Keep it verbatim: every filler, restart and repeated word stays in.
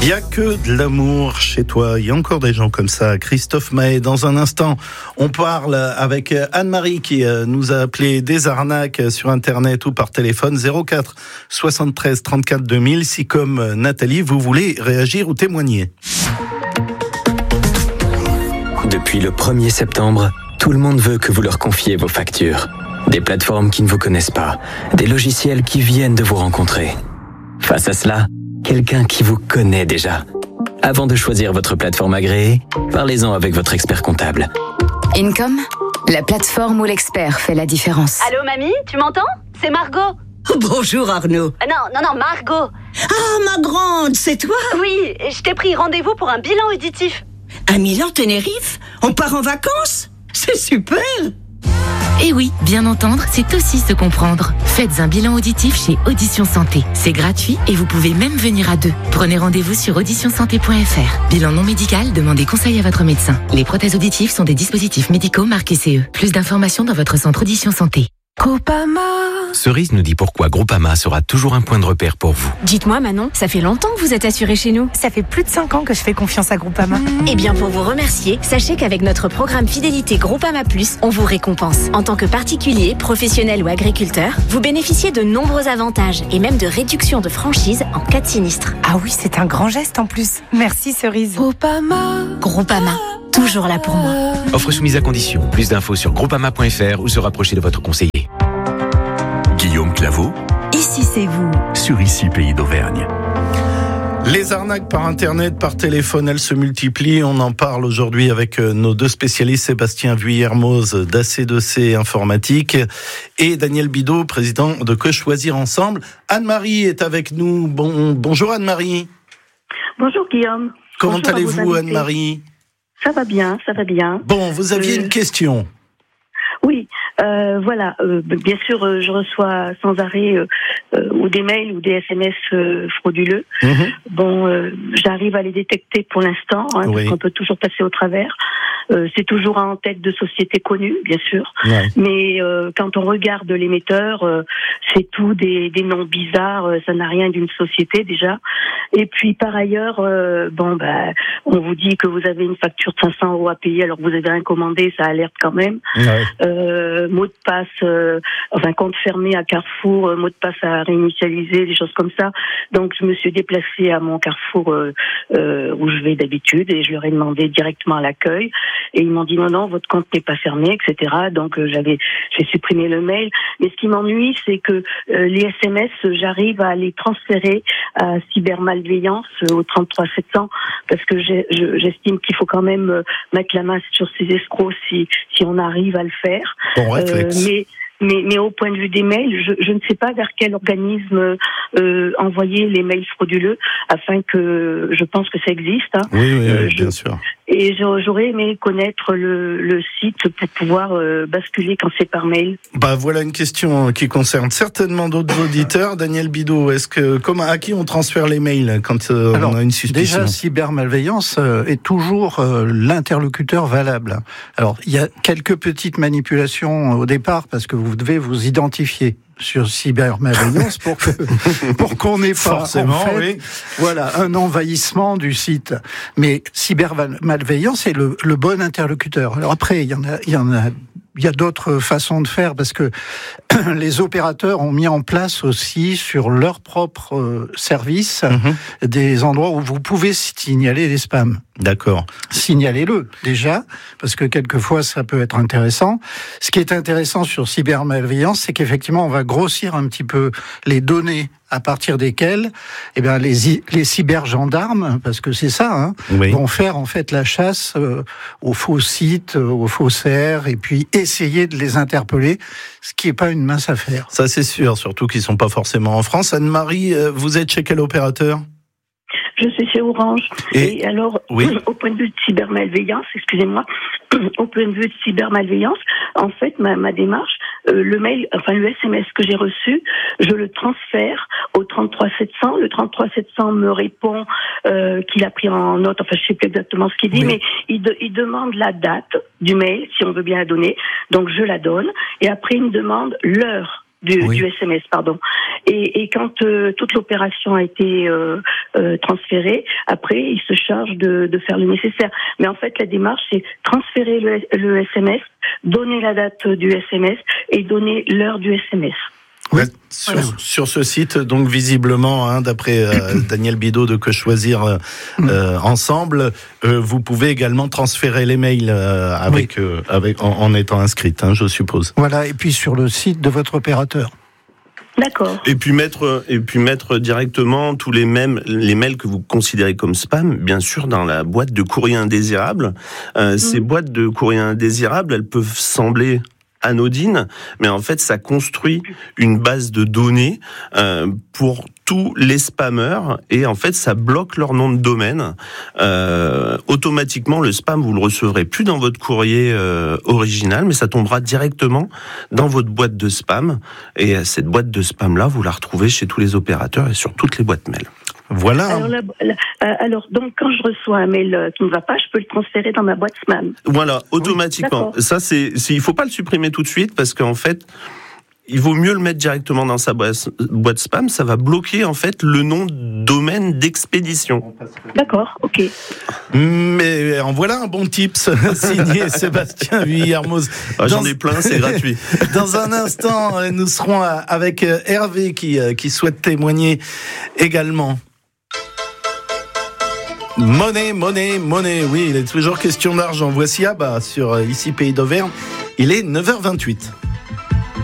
Il n'y a que de l'amour chez toi. Il y a encore des gens comme ça. Christophe Mahé, dans un instant, on parle avec Anne-Marie qui nous a appelé des arnaques sur Internet ou par téléphone. zéro quatre soixante-treize trente-quatre deux mille si, comme Nathalie, vous voulez réagir ou témoigner. Depuis le premier septembre, tout le monde veut que vous leur confiez vos factures. Des plateformes qui ne vous connaissent pas, des logiciels qui viennent de vous rencontrer. Face à cela, quelqu'un qui vous connaît déjà. Avant de choisir votre plateforme agréée, parlez-en avec votre expert comptable. Income, la plateforme où l'expert fait la différence. Allô mamie, tu m'entends ? C'est Margot. Bonjour Arnaud. Euh, non, non, non, Margot. Ah, ma grande, c'est toi ? Oui, je t'ai pris rendez-vous pour un bilan auditif. À Milan-Tenerife ? On part en vacances ? C'est super ! Et oui, bien entendre, c'est aussi se comprendre. Faites un bilan auditif chez Audition Santé. C'est gratuit et vous pouvez même venir à deux. Prenez rendez-vous sur audition santé point f r. Bilan non médical, demandez conseil à votre médecin. Les prothèses auditives sont des dispositifs médicaux marqués C E. Plus d'informations dans votre centre Audition Santé. Groupama. Cerise nous dit pourquoi Groupama sera toujours un point de repère pour vous. Dites-moi Manon, ça fait longtemps que vous êtes assurée chez nous. Ça fait plus de cinq ans que je fais confiance à Groupama. Mmh. Eh bien pour vous remercier, sachez qu'avec notre programme Fidélité Groupama Plus, on vous récompense. En tant que particulier, professionnel ou agriculteur, vous bénéficiez de nombreux avantages et même de réductions de franchise en cas de sinistre. Ah oui, c'est un grand geste en plus. Merci Cerise. Groupama. Groupama. Toujours là pour moi. Offre soumise à condition. Plus d'infos sur groupama point f r ou se rapprocher de votre conseiller. Guillaume Claveau. Ici c'est vous. Sur Ici Pays d'Auvergne. Les arnaques par Internet, par téléphone, elles se multiplient. On en parle aujourd'hui avec nos deux spécialistes, Sébastien Vuillermoz d'A C deux C Informatique et Daniel Bidot, président de Que Choisir Ensemble. Anne-Marie est avec nous. Bon, bonjour Anne-Marie. Bonjour Guillaume. Comment bonjour allez-vous Anne-Marie ? Ça va bien, ça va bien. Bon, vous aviez euh... une question. Oui, euh, voilà. Euh, bien sûr, euh, je reçois sans arrêt euh, euh, ou des mails ou des S M S euh, frauduleux. Mmh. Bon, euh, j'arrive à les détecter pour l'instant, hein, oui. Parce qu'on peut toujours passer au travers. Euh, c'est toujours en tête de sociétés connues, bien sûr. Ouais. Mais euh, quand on regarde l'émetteur, euh, c'est tout des, des noms bizarres. Euh, ça n'a rien d'une société déjà. Et puis par ailleurs, euh, bon, bah, on vous dit que vous avez une facture de cinq cents euros à payer, alors que vous avez rien commandé, ça alerte quand même. Ouais. Euh, mot de passe, euh, enfin compte fermé à Carrefour, euh, mot de passe à réinitialiser, des choses comme ça. Donc je me suis déplacée à mon Carrefour euh, euh, où je vais d'habitude et je leur ai demandé directement à l'accueil et ils m'ont dit non non votre compte n'est pas fermé, et cetera. Donc euh, j'avais j'ai supprimé le mail. Mais ce qui m'ennuie, c'est que euh, les S M S, j'arrive à les transférer à cybermalveillance euh, au trente-trois sept cents parce que j'ai, je, j'estime qu'il faut quand même euh, mettre la main sur ces escrocs si si on arrive à le faire. Bon réflexe. Euh, mais Mais, mais au point de vue des mails, je, je ne sais pas vers quel organisme euh, envoyer les mails frauduleux afin que je pense que ça existe. Hein. Oui, oui, euh, oui je, bien sûr. Et j'aurais aimé connaître le, le site pour pouvoir euh, basculer quand c'est par mail. Bah voilà une question qui concerne certainement d'autres auditeurs. Daniel Bidot, est-ce que comment à qui on transfère les mails quand euh, Alors, on a une suspicion ? Déjà, cybermalveillance euh, est toujours euh, l'interlocuteur valable. Alors il y a quelques petites manipulations au départ parce que vous devez vous identifier sur cybermalveillance pour que pour qu'on n'ait pas forcément en fait, oui. voilà un envahissement du site. Mais cybermalveillance est le, le bon interlocuteur. Alors après il y en a il y en a il y a d'autres façons de faire parce que les opérateurs ont mis en place aussi sur leur propre euh, service mmh. des endroits où vous pouvez signaler les spams. D'accord. Signalez-le déjà parce que quelquefois ça peut être intéressant. Ce qui est intéressant sur cybermalveillance, c'est qu'effectivement on va grossir un petit peu les données à partir desquelles, eh bien les les cybergendarmes, parce que c'est ça, hein, oui. vont faire en fait la chasse euh, aux faux sites, euh, aux faussaires, et puis essayer de les interpeller, ce qui est pas une mince affaire. Ça c'est sûr, surtout qu'ils sont pas forcément en France. Anne-Marie, euh, vous êtes chez quel opérateur ? Je suis chez Orange. Et, et alors, oui. au point de vue de cybermalveillance, excusez-moi, au point de vue de cybermalveillance, en fait, ma, ma démarche, euh, le mail, enfin le S M S que j'ai reçu, je le transfère au trente-trois sept cents. Le trente-trois sept cents me répond euh, qu'il a pris en note, enfin je sais plus exactement ce qu'il dit, oui. mais il, de, il demande la date du mail, si on veut bien la donner. Donc je la donne. Et après, il me demande l'heure du, Oui. du S M S, pardon. Et, et quand euh, toute l'opération a été euh, euh, transférée, après, il se charge de, de faire le nécessaire. Mais en fait, la démarche, c'est transférer le, le S M S, donner la date du S M S et donner l'heure du S M S. Oui. Sur, voilà. sur ce site, donc visiblement, hein, d'après euh, Daniel Bido de Que Choisir euh, euh, Ensemble, euh, vous pouvez également transférer les mails euh, avec, oui. euh, avec, en, en étant inscrite, hein, je suppose. Voilà, et puis sur le site de votre opérateur. D'accord. Et puis mettre, et puis mettre directement tous les mêmes, les mails que vous considérez comme spam, bien sûr, dans la boîte de courrier indésirable. Euh, mmh. Ces boîtes de courrier indésirable, elles peuvent sembler anodine, mais en fait, ça construit une base de données euh, pour tous les spammers et en fait, ça bloque leur nom de domaine. Euh, automatiquement, le spam, vous le recevrez plus dans votre courrier euh, original, mais ça tombera directement dans votre boîte de spam. Et cette boîte de spam-là, vous la retrouvez chez tous les opérateurs et sur toutes les boîtes mail. Voilà. Alors, la, la, alors, donc, quand je reçois un mail qui ne va pas, je peux le transférer dans ma boîte spam. Voilà, automatiquement. Oui, ça, c'est, c'est, il faut pas le supprimer tout de suite parce qu'en fait, il vaut mieux le mettre directement dans sa boîte, boîte spam. Ça va bloquer, en fait, le nom de domaine d'expédition. D'accord, ok. Mais en voilà un bon tips signé Sébastien Vuillermoz. Ah, j'en ai plein, c'est gratuit. Dans un instant, nous serons avec Hervé qui, qui souhaite témoigner également. Monnaie, monnaie, monnaie, oui, il est toujours question d'argent. Voici Abba sur Ici Pays d'Auvergne. Il est neuf heures vingt-huit.